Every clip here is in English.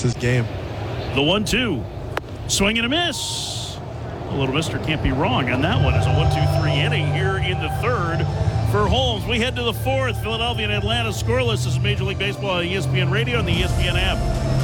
his game. The 1-2. Swing and a miss. A little mister can't be wrong on that one. It's a 1-2-3 inning here in the third for Holmes. We head to the fourth. Philadelphia and Atlanta scoreless. This is Major League Baseball on ESPN Radio and the ESPN app.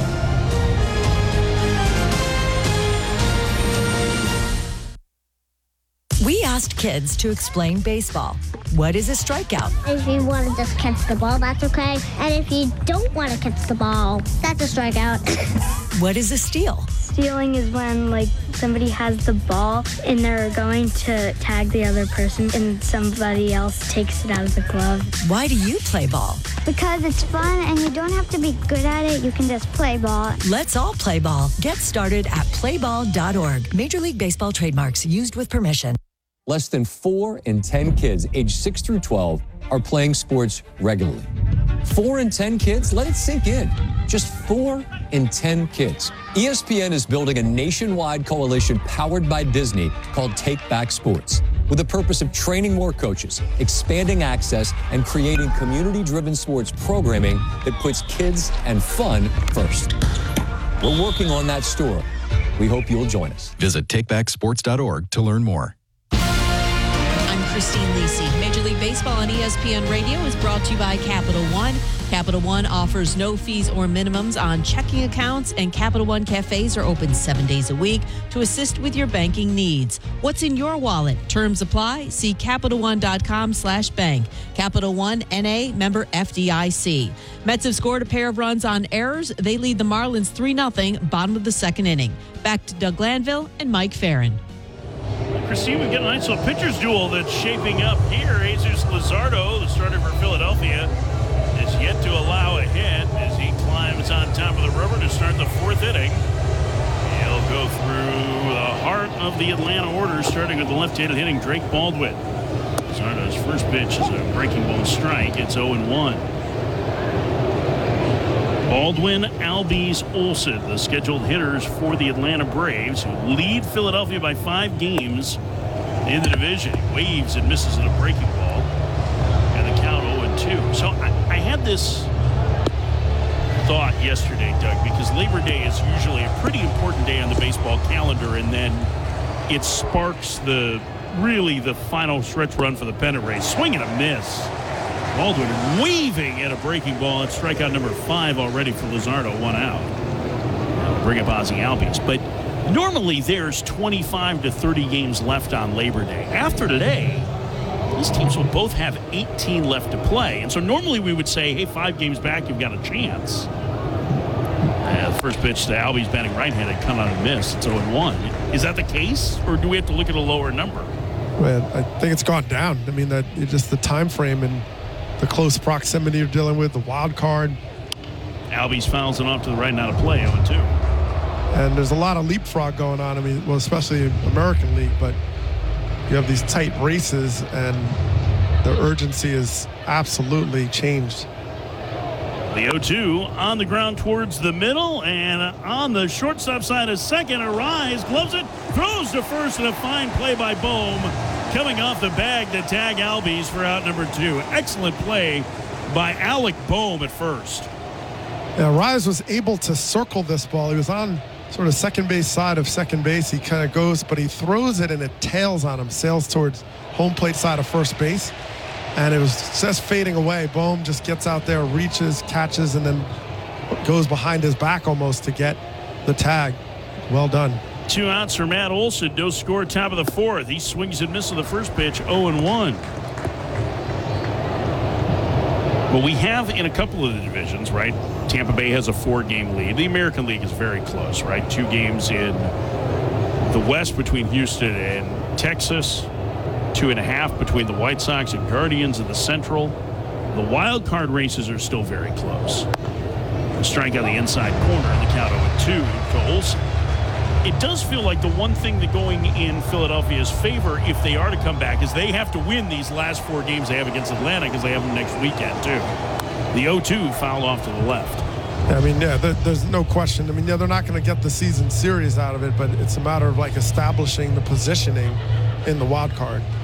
We asked kids to explain baseball. What is a strikeout? If you want to just catch the ball, that's okay. And if you don't want to catch the ball, that's a strikeout. What is a steal? Stealing is when, somebody has the ball and they're going to tag the other person and somebody else takes it out of the glove. Why do you play ball? Because it's fun and you don't have to be good at it. You can just play ball. Let's all play ball. Get started at playball.org. Major League Baseball trademarks used with permission. Less than 4 in 10 kids aged 6 through 12 are playing sports regularly. 4 in 10 kids? Let it sink in. Just 4 in 10 kids. ESPN is building a nationwide coalition powered by Disney called Take Back Sports, with the purpose of training more coaches, expanding access, and creating community-driven sports programming that puts kids and fun first. We're working on that story. We hope you'll join us. Visit takebacksports.org to learn more. Christine Lisi. Major League Baseball on ESPN Radio is brought to you by Capital One. Capital One offers no fees or minimums on checking accounts, and Capital One cafes are open 7 days a week to assist with your banking needs. What's in your wallet? Terms apply. See CapitalOne.com/bank. Capital One, N.A., member FDIC. Mets have scored a pair of runs on errors. They lead the Marlins 3-0, bottom of the second inning. Back to Doug Glanville and Mike Farron. Christine, we've got a nice little pitcher's duel that's shaping up here. Jesus Luzardo, the starter for Philadelphia, is yet to allow a hit as he climbs on top of the rubber to start the fourth inning. He'll go through the heart of the Atlanta order, starting with the left-handed hitting Drake Baldwin. Luzardo's first pitch is a breaking ball strike. It's 0-1. Baldwin, Albies, Olsen, the scheduled hitters for the Atlanta Braves, who lead Philadelphia by 5 games in the division. Waves and misses at a breaking ball, and the count 0-2. So I had this thought yesterday, Doug, because Labor Day is usually a pretty important day on the baseball calendar, and then it sparks the final stretch run for the pennant race. Swing and a miss. Baldwin weaving at a breaking ball. It's strikeout number 5 already for Luzardo, 1 out. Bring up Ozzie Albies. But normally there's 25 to 30 games left on Labor Day. After today, these teams will both have 18 left to play. And so normally we would say, hey, 5 games back, you've got a chance. The first pitch to Albies, batting right-handed, come out and miss. It's 0-1. Is that the case, or do we have to look at a lower number? Well, I think it's gone down. I mean, that just the time frame and the close proximity you're dealing with, the wild card. Albies fouls it off to the right, not a play, 0-2. And there's a lot of leapfrog going on. I mean, well, especially American League, but you have these tight races, and the urgency is absolutely changed. The 0-2 on the ground towards the middle, and on the shortstop side of second, Arise gloves it, throws to first, and a fine play by Bohm, coming off the bag to tag Albies for out number 2. Excellent play by Alec Bohm at first. Yeah, Rise was able to circle this ball. He was on sort of second base side of second base. He kind of goes, but he throws it and it tails on him, sails towards home plate side of first base. And it was just fading away. Bohm just gets out there, reaches, catches, and then goes behind his back almost to get the tag. Well done. 2 outs for Matt Olson. No score, top of the fourth. He swings and misses the first pitch, 0-1. Well, we have in a couple of the divisions, right? Tampa Bay has a 4-game lead. The American League is very close, right? 2 games in the West between Houston and Texas. 2.5 between the White Sox and Guardians in the Central. The wild card races are still very close. A strike on the inside corner, and the count 0-2 to Olsen. It does feel like the one thing that going in Philadelphia's favor, if they are to come back, is they have to win these last 4 games they have against Atlanta, because they have them next weekend too. The 0-2 foul off to the left. I mean, yeah, there's no question. I mean, yeah, they're not going to get the season series out of it, but it's a matter of establishing the positioning in the wild card.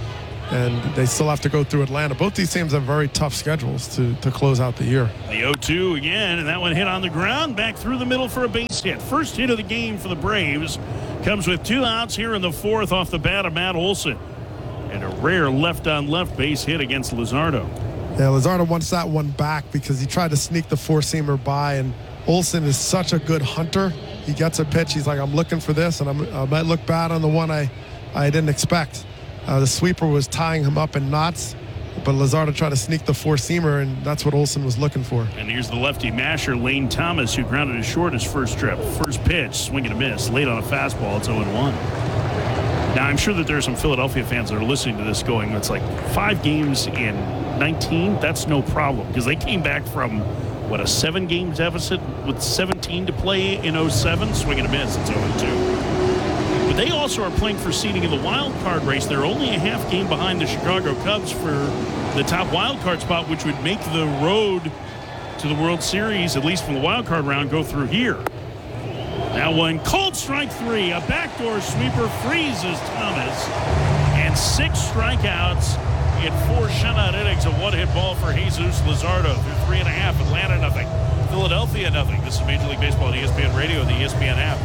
and they still have to go through Atlanta. Both these teams have very tough schedules to close out the year. The 0-2 again, and that one hit on the ground, back through the middle for a base hit. First hit of the game for the Braves comes with 2 outs here in the 4th off the bat of Matt Olson. And a rare left-on-left base hit against Luzardo. Yeah, Luzardo wants that one back because he tried to sneak the four-seamer by, and Olson is such a good hunter. He gets a pitch, he's like, I'm looking for this, and I might look bad on the one I didn't expect. The sweeper was tying him up in knots, but Luzardo tried to sneak the four-seamer, and that's what Olson was looking for. And here's the lefty masher, Lane Thomas, who grounded his short his first trip. First pitch, swing and a miss, late on a fastball. It's 0-1. Now, I'm sure that there are some Philadelphia fans that are listening to this going, it's like 5 games in 19. That's no problem, because they came back from, a 7-game deficit with 17 to play in 07. Swing and a miss. It's 0-2. But they also are playing for seeding in the wild card race. They're only a half game behind the Chicago Cubs for the top wild card spot, which would make the road to the World Series, at least from the wild card round, go through here. That one, called strike 3. A backdoor sweeper freezes Thomas. And 6 strikeouts in 4 shutout innings. A one-hit ball for Jesus Luzardo through 3.5. Atlanta, nothing. Philadelphia, nothing. This is Major League Baseball on ESPN Radio and the ESPN app.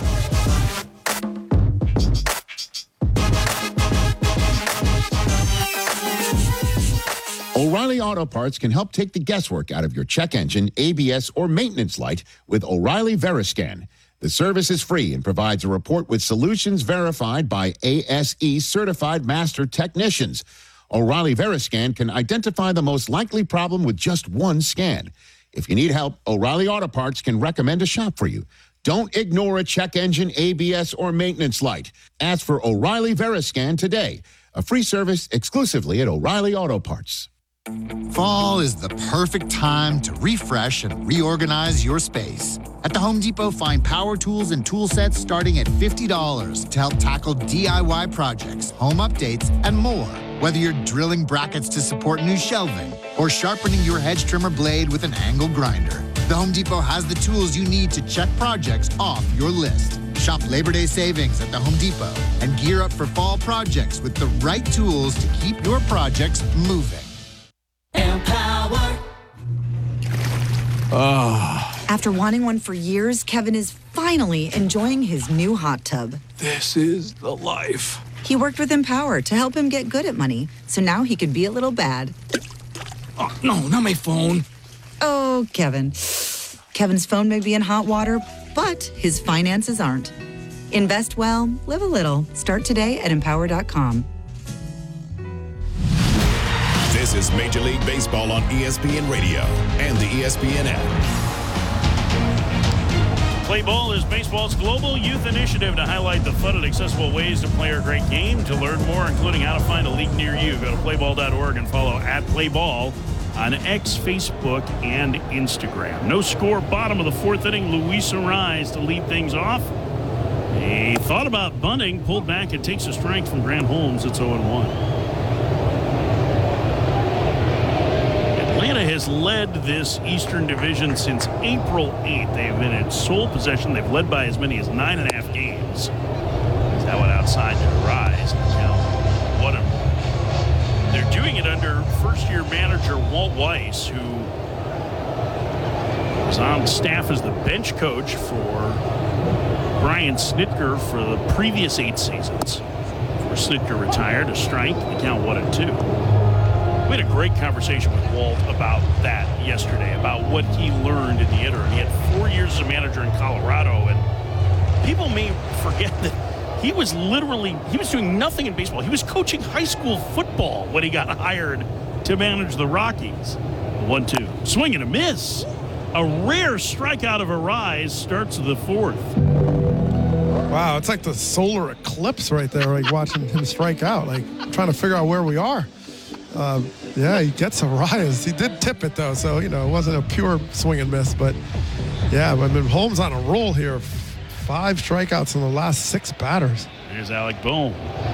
O'Reilly Auto Parts can help take the guesswork out of your check engine, ABS, or maintenance light with O'Reilly Veriscan. The service is free and provides a report with solutions verified by ASE certified master technicians. O'Reilly Veriscan can identify the most likely problem with just one scan. If you need help, O'Reilly Auto Parts can recommend a shop for you. Don't ignore a check engine, ABS, or maintenance light. Ask for O'Reilly Veriscan today. A free service exclusively at O'Reilly Auto Parts. Fall is the perfect time to refresh and reorganize your space. At the Home Depot, find power tools and tool sets starting at $50 to help tackle DIY projects, home updates, and more. Whether you're drilling brackets to support new shelving or sharpening your hedge trimmer blade with an angle grinder, the Home Depot has the tools you need to check projects off your list. Shop Labor Day savings at the Home Depot and gear up for fall projects with the right tools to keep your projects moving. Empower. After wanting one for years, Kevin is finally enjoying his new hot tub. This is the life. He worked with Empower to help him get good at money, so now he could be a little bad. Oh, no, not my phone. Oh, Kevin. Kevin's phone may be in hot water, but his finances aren't. Invest well, live a little. Start today at Empower.com. This is Major League Baseball on ESPN Radio and the ESPN app. Play Ball is baseball's global youth initiative to highlight the fun and accessible ways to play a great game. To learn more, including how to find a league near you, go to playball.org and follow @playball on X, Facebook, and Instagram. No score, bottom of the 4th inning. Luis Arraez to lead things off. He thought about bunting, pulled back, and takes a strike from Grant Holmes. It's 0-1. Atlanta has led this Eastern Division since April 8th. They have been in sole possession. They've led by as many as 9.5 games. That one outside to Arraez. They're doing it under first-year manager Walt Weiss, who was on staff as the bench coach for Brian Snitker for the previous 8 seasons. Before Snitker retired, a strike, the count 1-2. We had a great conversation with Walt about that yesterday, about what he learned in the interim. He had 4 years as a manager in Colorado, and people may forget that he was doing nothing in baseball. He was coaching high school football when he got hired to manage the Rockies. 1-2. Swing and a miss. A rare strikeout of Arraez starts the 4th. Wow, it's like the solar eclipse right there, like watching him strike out, like trying to figure out where we are. Yeah, he gets Arraez. He did tip it, though, so, it wasn't a pure swing and miss. But, yeah, Holmes on a roll here. 5 strikeouts in the last 6 batters. Here's Alec Bohm.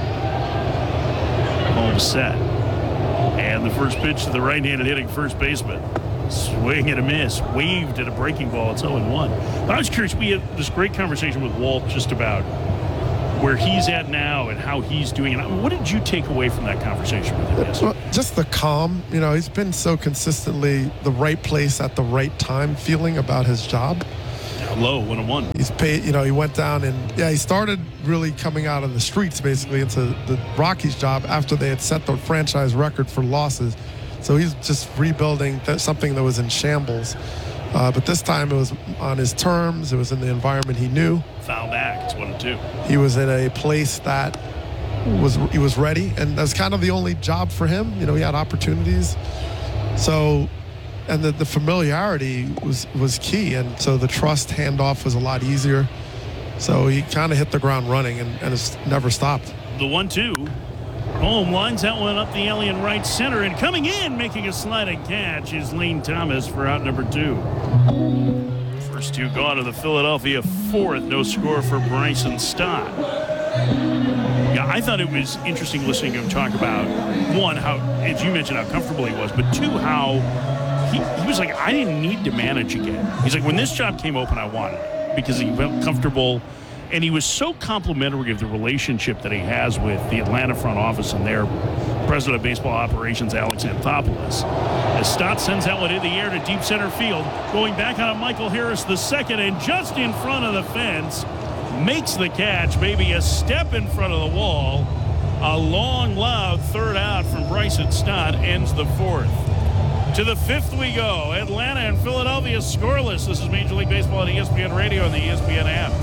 Holmes set. And the first pitch to the right-handed hitting first baseman. Swing and a miss. Waved at a breaking ball. It's 0-1. But I was curious. We had this great conversation with Walt just about where he's at now and how he's doing it. What did you take away from that conversation with him yesterday? Just the calm. He's been so consistently the right place at the right time feeling about his job. Low 1-1. He's paid, he went down and he started really coming out of the streets basically into the Rockies job after they had set the franchise record for losses. So he's just rebuilding something that was in shambles. But this time it was on his terms. It was in the environment he knew. Foul back. It's 1-2. He was in a place that he was ready, and that's kind of the only job for him. He had opportunities. So, and the familiarity was key, and so the trust handoff was a lot easier. So he kind of hit the ground running, and it's never stopped. The 1-2. Holm lines that one up the alley in right center, and coming in, making a sliding catch is Lane Thomas for out number 2. First 2 gone to the Philadelphia 4th. No score for Bryson Stott. Yeah, I thought it was interesting listening to him talk about, one, how, as you mentioned, how comfortable he was, but two, how he was like, I didn't need to manage again. He's like, when this job came open, I wanted it because he felt comfortable. And he was so complimentary of the relationship that he has with the Atlanta front office and their president of baseball operations, Alex Anthopoulos. As Stott sends that one in the air to deep center field, going back on Michael Harris II, and just in front of the fence, makes the catch, maybe a step in front of the wall. A long, loud third out from Bryson Stott ends the 4th. To the 5th we go. Atlanta and Philadelphia scoreless. This is Major League Baseball on ESPN Radio and the ESPN app.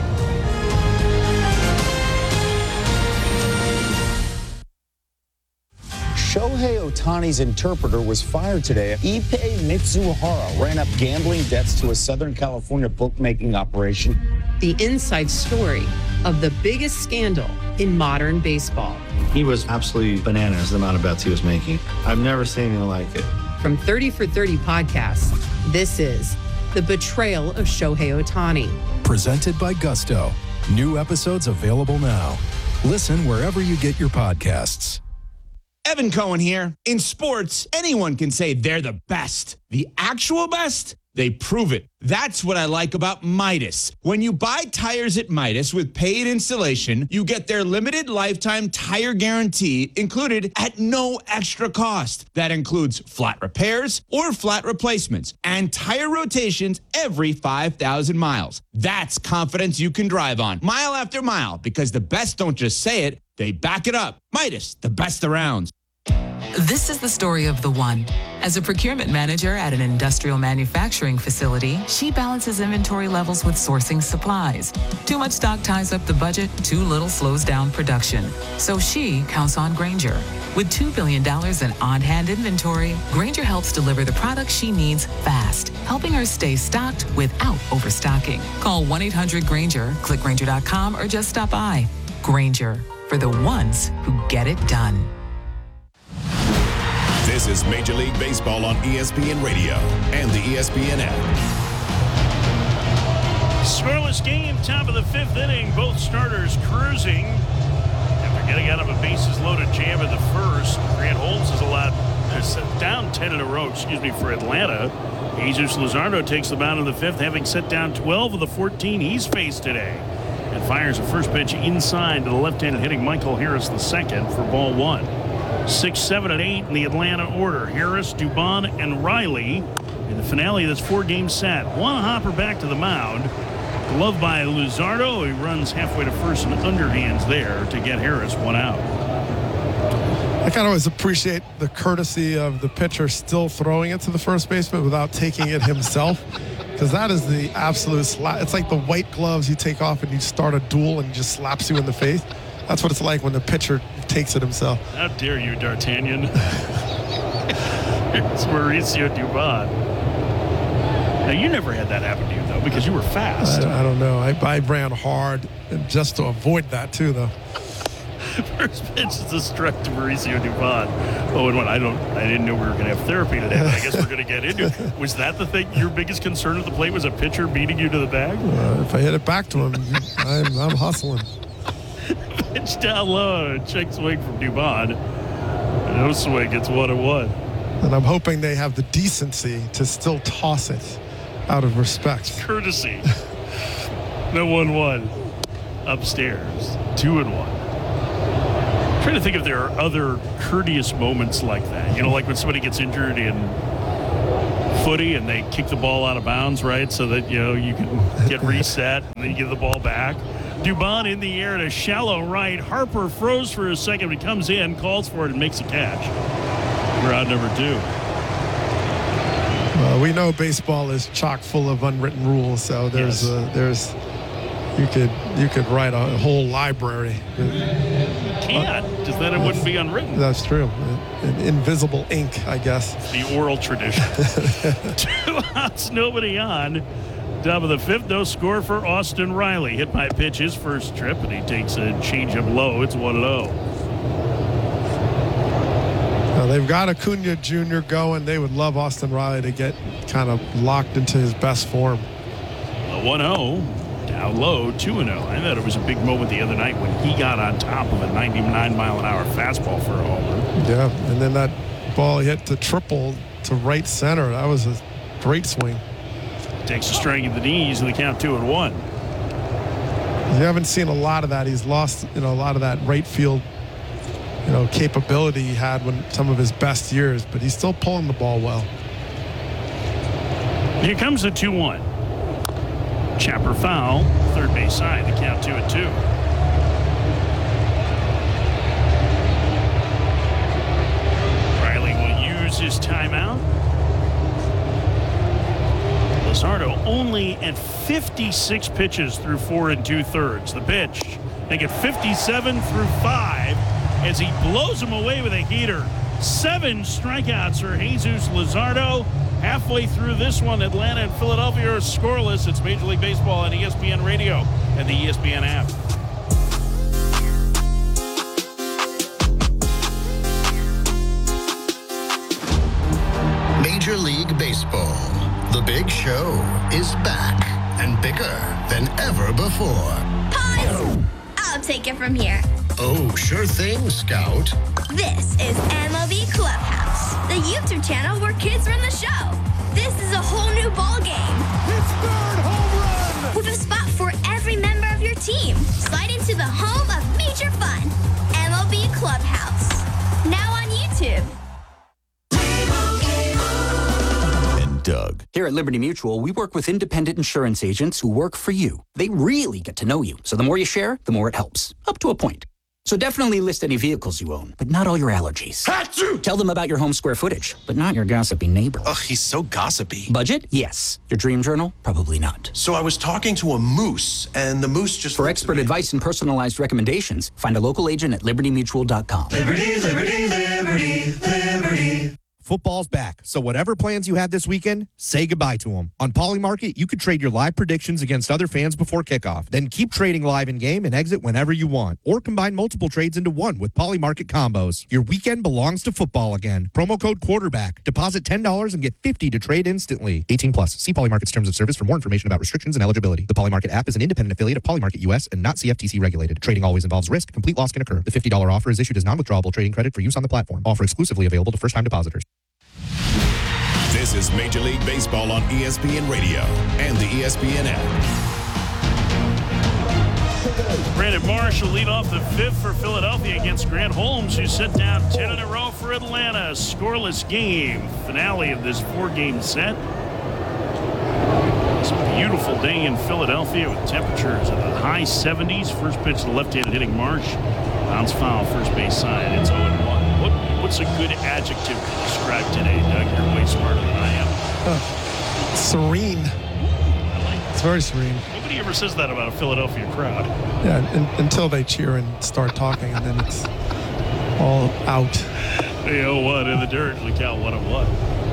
Shohei Ohtani's interpreter was fired today. Ippei Mitsuhara ran up gambling debts to a Southern California bookmaking operation. The inside story of the biggest scandal in modern baseball. He was absolutely bananas, the amount of bets he was making. I've never seen anything like it. From 30 for 30 podcasts, this is The Betrayal of Shohei Ohtani. Presented by Gusto. New episodes available now. Listen wherever you get your podcasts. Evan Cohen here. In sports, anyone can say they're the best. The actual best? They prove it. That's what I like about Midas. When you buy tires at Midas with paid installation, you get their limited lifetime tire guarantee included at no extra cost. That includes flat repairs or flat replacements and tire rotations every 5,000 miles. That's confidence you can drive on mile after mile, because the best don't just say it, they back it up. Midas, the best around. This is the story of the one. As a procurement manager at an industrial manufacturing facility, she balances inventory levels with sourcing supplies. Too much stock ties up the budget, too little slows down production. So she counts on Grainger. With $2 billion in on-hand inventory, Grainger helps deliver the products she needs fast, helping her stay stocked without overstocking. Call 1-800-GRAINGER, click Grainger.com, or just stop by. Grainger, for the ones who get it done. This is Major League Baseball on ESPN Radio and the ESPN app. Scoreless game, top of the 5th inning. Both starters cruising after getting out of a bases-loaded jam in the first. Grant Holmes is down 10 in a row, for Atlanta. Jesus Luzardo takes the mound in the 5th, having set down 12 of the 14 he's faced today, and fires a first pitch inside to the left-handed hitting Michael Harris II for ball 1. 6, 7, and 8 in the Atlanta order. Harris, Dubon, and Riley. In the finale, that's 4 games set. One hopper back to the mound. Glove by Luzardo. He runs halfway to first and underhands there to get Harris 1 out. I kind of always appreciate the courtesy of the pitcher still throwing it to the first baseman without taking it himself, because that is the absolute slap. It's like the white gloves you take off and you start a duel and he just slaps you in the face. That's what it's like when the pitcher takes it himself. How dare you, D'Artagnan. It's Mauricio Dubon. Now, you never had that happen to you, though, because you were fast. I don't know. I ran hard just to avoid that, too, though. First pitch is a strike to Mauricio Dubon. 0-1. I didn't know we were going to have therapy today, but I guess we're going to get into it. Was that the thing? Your biggest concern at the plate was a pitcher beating you to the bag? If I hit it back to him, I'm hustling. Pitch down low, check swing from Dubon. No swing, it's 1-1. And I'm hoping they have the decency to still toss it out of respect. Courtesy. No 1-1. upstairs. 2-1. Trying to think if there are other courteous moments like that. You know, like when somebody gets injured in footy and they kick the ball out of bounds, right? So that, you know, you can get reset and then you give the ball back. Dubon in the air to shallow right. Harper froze for a second. He comes in, calls for it, and makes a catch. We're out number 2. Well, we know baseball is chock full of unwritten rules, so there's you could write a whole library. Can't, because then it wouldn't be unwritten. That's true. In invisible ink, I guess. The oral tradition. 2 outs, nobody on. Top of the 5th, no score for Austin Riley. Hit by a pitch his first trip, and he takes a changeup low. It's 1-0. They've got Acuna Jr. going. They would love Austin Riley to get kind of locked into his best form. A 1-0, down low, 2-0. I thought it was a big moment the other night when he got on top of a 99-mile-an-hour fastball for a homer. Yeah, and then that ball he hit to triple to right center. That was a great swing. Takes a strike at the knees, and the count 2-1. You haven't seen a lot of that. He's lost, a lot of that right field, capability he had when some of his best years, but he's still pulling the ball well. Here comes the 2-1. Chapper foul, third base side. The count 2-2. Riley will use his timeout. Luzardo only at 56 pitches through 4 2/3. The pitch, they get 57 through 5 as he blows him away with a heater. 7 strikeouts for Jesus Luzardo. Halfway through this one, Atlanta and Philadelphia are scoreless. It's Major League Baseball on ESPN Radio and the ESPN app. Major League Baseball. The Big Show is back and bigger than ever before. Pause! I'll take it from here. Oh, sure thing, Scout. This is MLB Clubhouse, the YouTube channel where kids run the show. This is a whole new ball game. It's third home run! With a spot for every member of your team. Slide into the home of major fun. MLB Clubhouse. Now on YouTube. Doug. Here at Liberty Mutual, we work with independent insurance agents who work for you. They really get to know you. So the more you share, the more it helps. Up to a point. So definitely list any vehicles you own, but not all your allergies. Achoo! Tell them about your home square footage, but not your gossipy neighbor. Ugh, he's so gossipy. Budget? Yes. Your dream journal? Probably not. So I was talking to a moose, and the moose just... For expert advice and personalized recommendations, find a local agent at libertymutual.com. Liberty, liberty, liberty, liberty. Football's back, so whatever plans you had this weekend, say goodbye to them. On Polymarket, you could trade your live predictions against other fans before kickoff. Then keep trading live in-game and exit whenever you want. Or combine multiple trades into one with Polymarket combos. Your weekend belongs to football again. Promo code quarterback. Deposit $10 and get $50 to trade instantly. 18+. See Polymarket's terms of service for more information about restrictions and eligibility. The Polymarket app is an independent affiliate of Polymarket US and not CFTC regulated. Trading always involves risk. Complete loss can occur. The $50 offer is issued as non-withdrawable trading credit for use on the platform. Offer exclusively available to first-time depositors. This is Major League Baseball on ESPN Radio and the ESPN app. Brandon Marsh will lead off the 5th for Philadelphia against Grant Holmes, who set down 10 in a row for Atlanta. Scoreless game. Finale of this 4-game set. It's a beautiful day in Philadelphia with temperatures in the high 70s. First pitch to the left-handed hitting Marsh. Bounce foul, first base side. It's 0-1. What's a good adjective to describe today, Doug? You're way smarter than I am. Serene. It's very serene. Nobody ever says that about a Philadelphia crowd. Yeah, until they cheer and start talking, and then it's all out. Hey, 0-1 in the dirt. Look out, 1-1.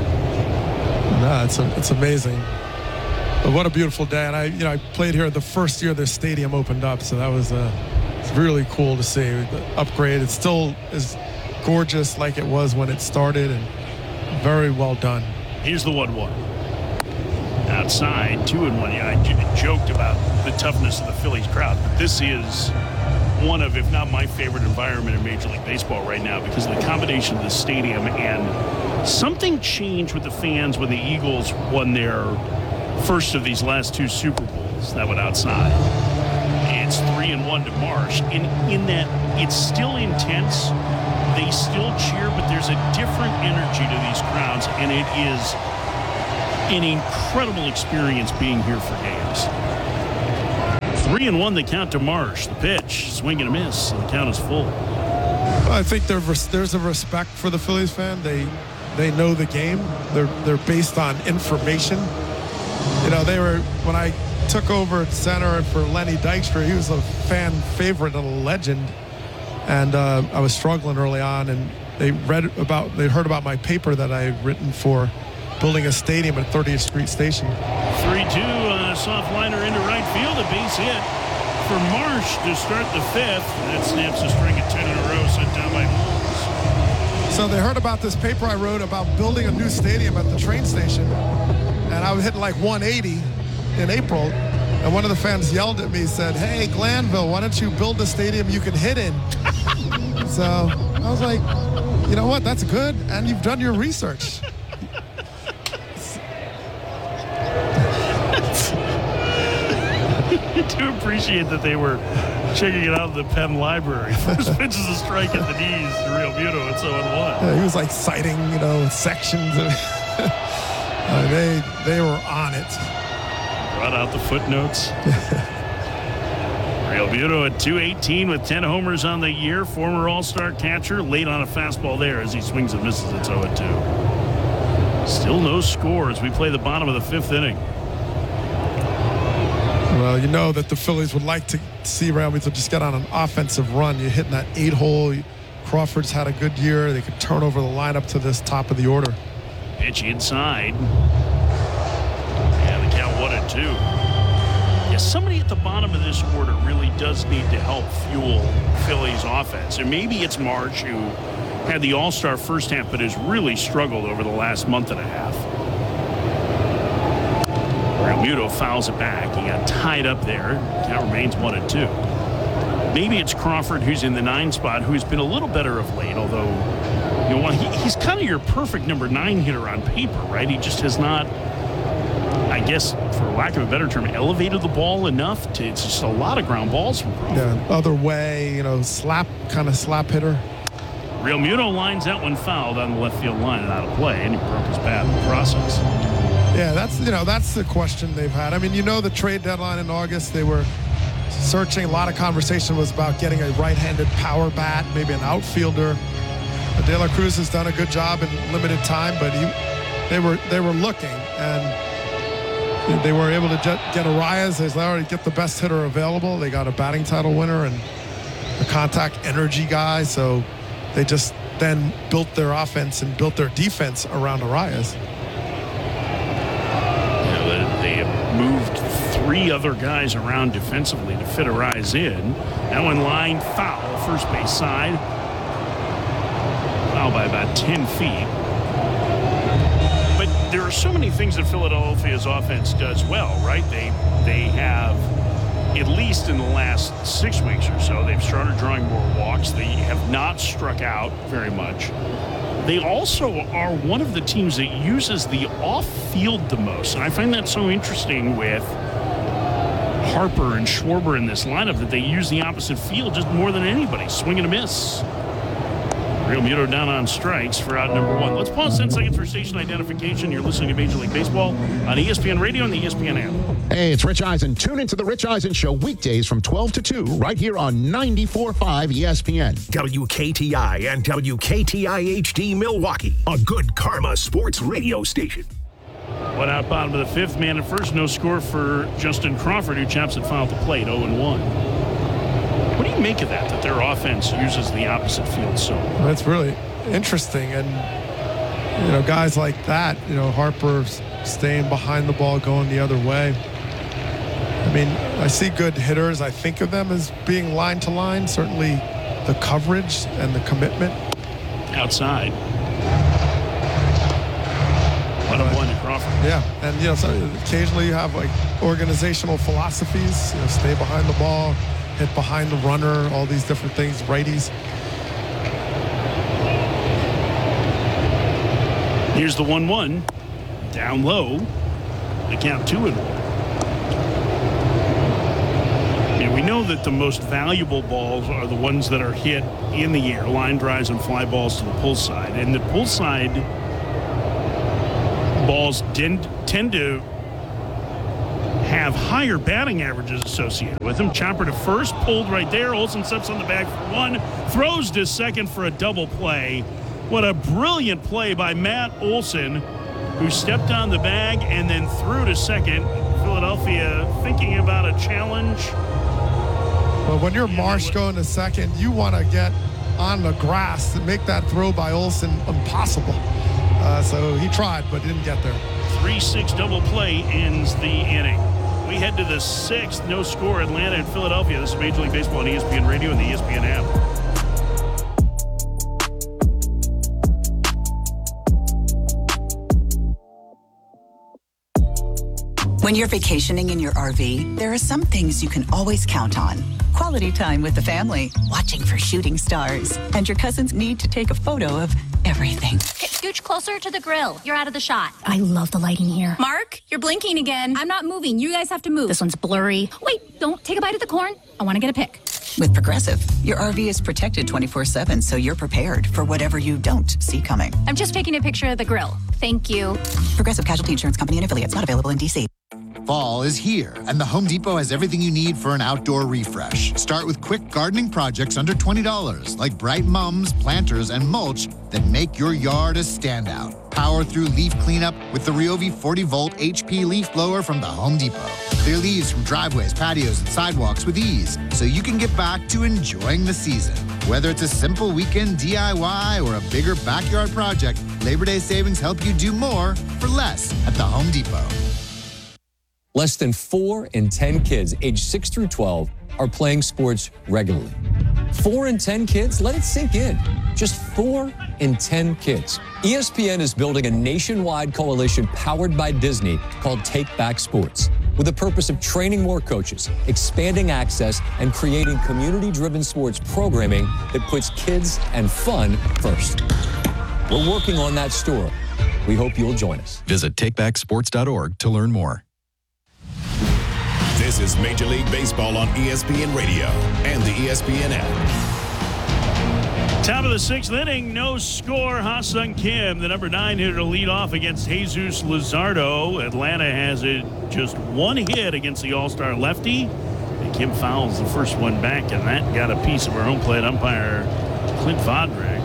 No, it's amazing. But what a beautiful day. And I played here the first year this stadium opened up, so that was it's really cool to see. The upgrade. It still is gorgeous like it was when it started, and very well done. Here's the 1-1. Outside, 2-1. Yeah, I joked about the toughness of the Phillies crowd, but this is one of, if not my favorite environment in Major League Baseball right now because of the combination of the stadium, and something changed with the fans when the Eagles won their first of these last 2 Super Bowls. That went outside. It's 3-1 to Marsh. In that it's still intense. They still cheer, but there's a different energy to these crowds, and it is an incredible experience being here for games. 3-1 the count to Marsh. The pitch, swing and a miss, and the count is full. I think there's a respect for the Phillies fan. They know the game. They're based on information. You know, when I took over at center for Lenny Dykstra, he was a fan favorite and a legend. And I was struggling early on, and they heard about my paper that I had written for building a stadium at 30th Street Station. 3-2 on a soft liner into right field, a base hit for Marsh to start the fifth. That snaps a string of 10 in a row sent down by Holmes. So they heard about this paper I wrote about building a new stadium at the train station, and I was hitting like 180 in April. And one of the fans yelled at me, said, "Hey, Glanville, why don't you build a stadium you can hit in?" So I was like, you know what? That's good. And you've done your research. I do appreciate that they were checking it out of the Penn Library. First pitch is a strike at the knees to Real Muto. It's 0-1. Yeah, he was like citing, sections. Of they were on it. Brought out the footnotes. Real Muto at 218 with 10 homers on the year. Former All-Star catcher, late on a fastball there as he swings and misses. It's 0-2. Still no score as we play the bottom of the fifth inning. Well, you know that the Phillies would like to see Real Muto just get on an offensive run. You're hitting that 8-hole. Crawford's had a good year. They could turn over the lineup to this top of the order. Pitch inside. Yeah, the count 1-2. Yeah, somebody at the bottom of this order really does need to help fuel Phillies offense. And maybe it's Marsh, who had the All-Star first half but has really struggled over the last month and a half. Real Muto fouls it back. He got tied up there. Count remains 1-2. Maybe it's Crawford, who's in the 9 spot, who's been a little better of late, although he's kind of your perfect number 9 hitter on paper, right? He just has not, I guess, for lack of a better term, elevated the ball enough to. It's just a lot of ground balls from Crawford. Yeah, other way, slap hitter. Real Muto lines that one fouled on the left field line and out of play, and he broke his bat in the process. Yeah, that's the question they've had. I mean, the trade deadline in August, they were searching. A lot of conversation was about getting a right-handed power bat, maybe an outfielder. De La Cruz has done a good job in limited time, but they were looking, and they were able to get Arias. They already get the best hitter available. They got a batting title winner and a contact energy guy, so they just then built their offense and built their defense around Arias. They have moved 3 other guys around defensively to fit Arias in. That one line foul, first base side. Foul by about 10 feet. But there are so many things that Philadelphia's offense does well, right? They have, at least in the last 6 weeks or so, they've started drawing more walks. They have not struck out very much. They also are one of the teams that uses the off-field the most. And I find that so interesting with Harper and Schwarber in this lineup, that they use the opposite field just more than anybody. Swing and a miss. Real Muto down on strikes for out number 1. Let's pause 10 seconds for station identification. You're listening to Major League Baseball on ESPN Radio and the ESPN app. Hey, it's Rich Eisen. Tune into the Rich Eisen Show weekdays from 12 to 2 right here on 94.5 ESPN. WKTI and WKTI HD Milwaukee, a good karma sports radio station. One out, bottom of the fifth. Man at first, no score for Justin Crawford, who chops it foul at the plate, 0-1. What do you make of that their offense uses the opposite field so well? That's really interesting. And, guys like that, Harper staying behind the ball, going the other way. I mean, I see good hitters. I think of them as being line to line. Certainly the coverage and the commitment. Outside. 1-1 to Crawford. Yeah, and, so occasionally you have, organizational philosophies. Stay behind the ball, hit behind the runner, all these different things, righties. Here's the 1-1. Down low. The count 2-1. know that the most valuable balls are the ones that are hit in the air, line drives and fly balls to the pull side. And the pull side balls tend to have higher batting averages associated with them. Chopper to first, pulled right there. Olsen steps on the bag for one, throws to second for a double play. What a brilliant play by Matt Olsen, who stepped on the bag and then threw to second. Philadelphia thinking about a challenge. Well, when you're Marsh going to second, you want to get on the grass to make that throw by Olsen impossible. So he tried, but didn't get there. 3-6 double play ends the inning. We head to the 6th. No score, Atlanta and Philadelphia. This is Major League Baseball on ESPN Radio and the ESPN app. When you're vacationing in your RV, there are some things you can always count on. Quality time with the family, watching for shooting stars, and your cousins need to take a photo of everything. Scooch closer to the grill. You're out of the shot. I love the lighting here. Mark, you're blinking again. I'm not moving. You guys have to move. This one's blurry. Wait, don't take a bite of the corn. I want to get a pic. With Progressive, your RV is protected 24/7, so you're prepared for whatever you don't see coming. I'm just taking a picture of the grill. Thank you. Progressive Casualty Insurance Company and affiliates, not available in D.C. Fall is here, and the Home Depot has everything you need for an outdoor refresh. Start with quick gardening projects under $20, like bright mums, planters, and mulch that make your yard a standout. Power through leaf cleanup with the Ryobi 40-volt HP leaf blower from the Home Depot. Clear leaves from driveways, patios, and sidewalks with ease, so you can get back to enjoying the season. Whether it's a simple weekend DIY or a bigger backyard project, Labor Day savings help you do more for less at the Home Depot. Less than 4 in 10 kids aged 6 through 12 are playing sports regularly. 4 in 10 kids? Let it sink in. Just 4 in 10 kids. ESPN is building a nationwide coalition powered by Disney called Take Back Sports, with the purpose of training more coaches, expanding access, and creating community-driven sports programming that puts kids and fun first. We're working on that story. We hope you'll join us. Visit takebacksports.org to learn more. This is Major League Baseball on ESPN Radio and the ESPN app. Top of the 6th inning, no score. Ha-Seong Kim, the number 9 hitter, to lead off against Jesus Luzardo. Atlanta has it just one hit against the All-Star lefty. And Kim fouls the first one back, and that got a piece of our home plate umpire, Clint Vodrick.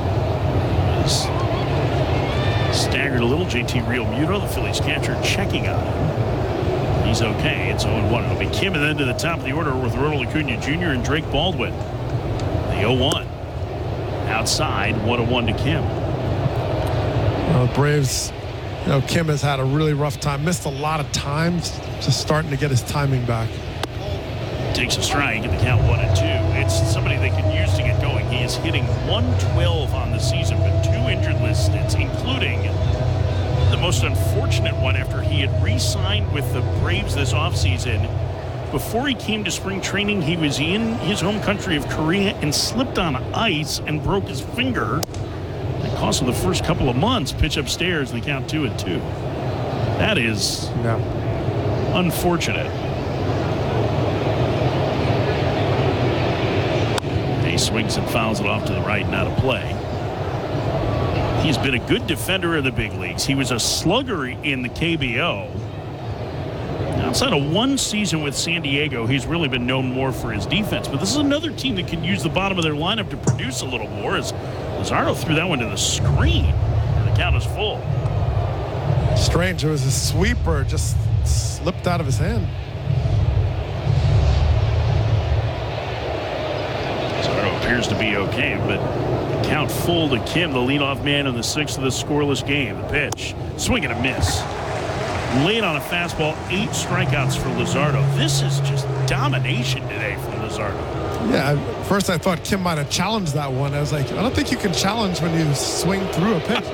Staggered a little. JT Realmuto, the Phillies catcher, checking on him. He's okay. It's 0-1. It'll be Kim and then to the top of the order with Ronald Acuna Jr. and Drake Baldwin. The 0-1. Outside, 1-1 to Kim. Well, the Braves, Kim has had a really rough time. Missed a lot of times. Just starting to get his timing back. Takes a strike at the count 1-2. It's somebody they can use to get going. He is hitting 112 on the season, but 2 injured list stints, including the most unfortunate one after he had re-signed with the Braves this offseason. Before he came to spring training, he was in his home country of Korea and slipped on ice and broke his finger. That cost him the first couple of months. Pitch upstairs, they count 2-2. That is unfortunate. He swings and fouls it off to the right, not a play. He's been a good defender in the big leagues. He was a slugger in the KBO. Outside of one season with San Diego, he's really been known more for his defense. But this is another team that can use the bottom of their lineup to produce a little more, as Luzardo threw that one to the screen. The count is full. Strange. It was a sweeper. Just slipped out of his hand. Luzardo appears to be okay, but count full to Kim, the leadoff man in the 6th of the scoreless game. The pitch, swing and a miss. Late on a fastball, 8 strikeouts for Luzardo. This is just domination today from Luzardo. Yeah, at first I thought Kim might have challenged that one. I was like, I don't think you can challenge when you swing through a pitch.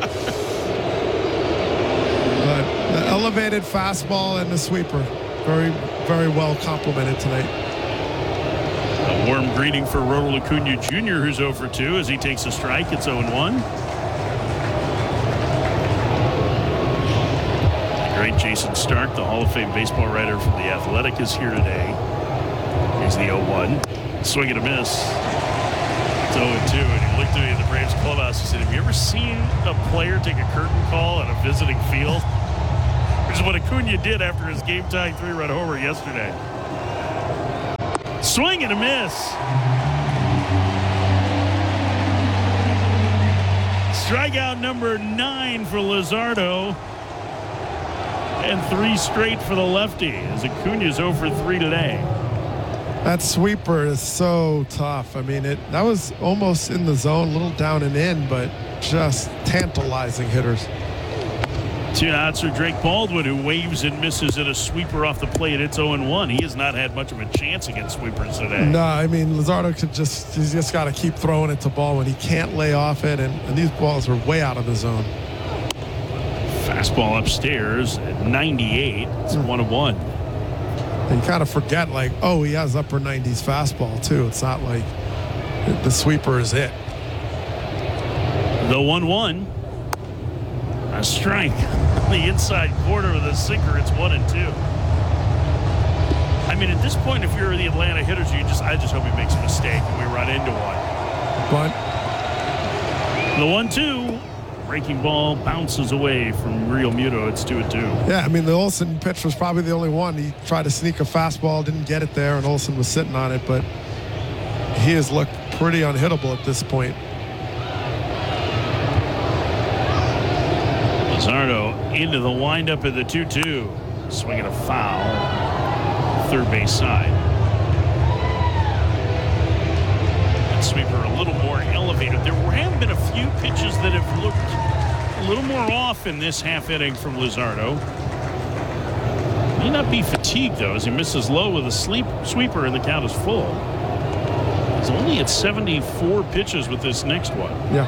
But the elevated fastball and the sweeper, very, very well complimented tonight. A warm greeting for Ronald Acuna Jr., who's 0 for 2 as he takes a strike. It's 0-1. The great Jason Stark, the Hall of Fame baseball writer from The Athletic, is here today. He's Here's the 0-1. Swing and a miss. It's 0-2. And he looked at me in the Braves clubhouse. He said, have you ever seen a player take a curtain call at a visiting field? Which is what Acuna did after his game-tying 3-run homer yesterday. Swing and a miss. Strikeout number 9 for Luzardo. And 3 straight for the lefty as Acuna's 0 for 3 today. That sweeper is so tough. I mean, that was almost in the zone, a little down and in, but just tantalizing hitters. 2 outs for Drake Baldwin, who waves and misses at a sweeper off the plate. It's 0-1. He has not had much of a chance against sweepers today. No, I mean, Luzardo he's just got to keep throwing it to Baldwin. He can't lay off it, and these balls are way out of the zone. Fastball upstairs at 98. It's 1-1. And you kind of forget, like, oh, he has upper 90s fastball, too. It's not like the sweeper is it. The 1-1. A strike on the inside corner with a sinker. It's 1-2. I mean, at this point, if you're the Atlanta hitters, I just hope he makes a mistake and we run into one. But the 1-2. Breaking ball bounces away from Real Muto. It's 2-2. Yeah, I mean, the Olsen pitch was probably the only one. He tried to sneak a fastball, didn't get it there, and Olsen was sitting on it, but he has looked pretty unhittable at this point. Luzardo into the windup of the 2-2. Swinging a foul. Third base side. That sweeper a little more elevated. There have been a few pitches that have looked a little more off in this half inning from Luzardo. May not be fatigued, though, as he misses low with a sweeper and the count is full. He's only at 74 pitches with this next one. Yeah.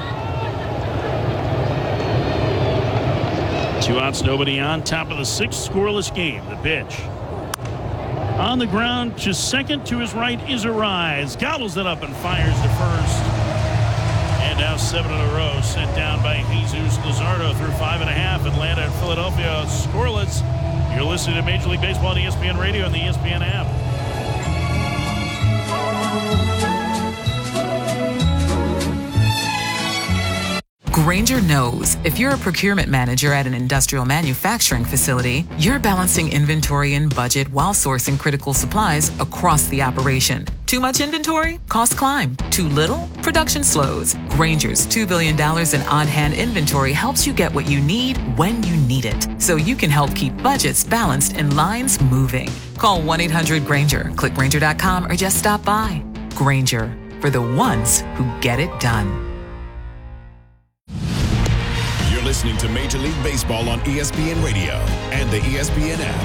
2 outs, nobody on. Top of the 6th, scoreless game. The pitch. On the ground, just second to his right is Arise. Gobbles it up and fires to first. And now 7 in a row sent down by Jesus Luzardo through 5.5. Atlanta and Philadelphia scoreless. You're listening to Major League Baseball on ESPN Radio and the ESPN app. Grainger knows if you're a procurement manager at an industrial manufacturing facility, you're balancing inventory and budget while sourcing critical supplies across the operation. Too much inventory? Costs climb. Too little? Production slows. Grainger's $2 billion in on-hand inventory helps you get what you need when you need it, so you can help keep budgets balanced and lines moving. Call 1-800-GRAINGER, click Grainger.com, or just stop by. Grainger, for the ones who get it done. Listening to Major League Baseball on ESPN Radio and the ESPN app.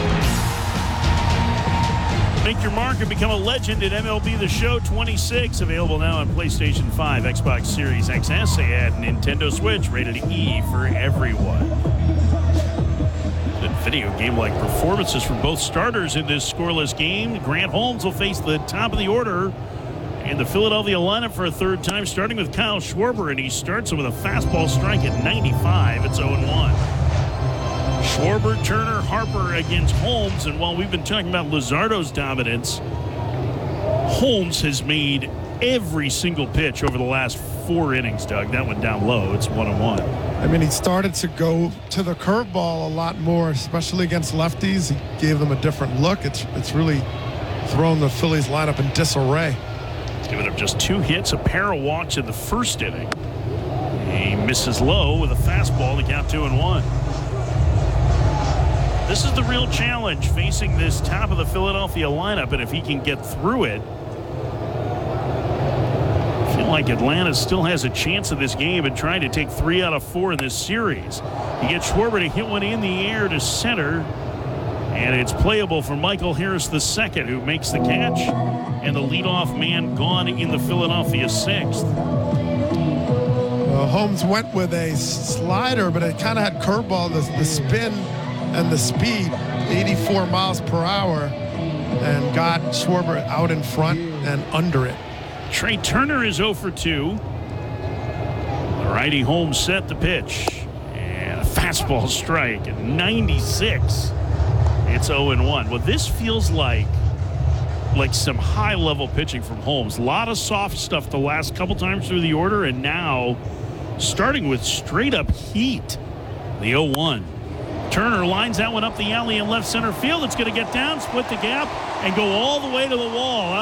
Make your mark and become a legend at MLB The Show 26. Available now on PlayStation 5, Xbox Series XS, and Nintendo Switch. Rated E for everyone. Good video game-like performances from both starters in this scoreless game. Grant Holmes will face the top of the order in the Philadelphia lineup for a third time, starting with Kyle Schwarber, and he starts with a fastball strike at 95. It's 0-1. Schwarber, Turner, Harper against Holmes, and while we've been talking about Luzardo's dominance, Holmes has made every single pitch over the last 4 innings, Doug. That one down low. It's 1-1. I mean, he started to go to the curveball a lot more, especially against lefties. He gave them a different look. It's really thrown the Phillies lineup in disarray. Giving up just 2 hits, a pair of walks in the first inning. He misses low with a fastball to count 2-1. This is the real challenge facing this top of the Philadelphia lineup, and if he can get through it, I feel like Atlanta still has a chance in this game and trying to take 3 out of 4 in this series. You get Schwarber to hit one in the air to center, and it's playable for Michael Harris II, who makes the catch, and the leadoff man gone in the Philadelphia 6th. Holmes went with a slider, but it kind of had curveball, the spin and the speed, 84 miles per hour, and got Schwarber out in front and under it. Trey Turner is 0 for 2. The righty Holmes set the pitch, and a fastball strike at 96. It's 0-1. Well, this feels like like some high-level pitching from Holmes. A lot of soft stuff the last couple times through the order, and now starting with straight-up heat. The 0-1. Turner lines that one up the alley in left center field. It's going to get down, split the gap, and go all the way to the wall.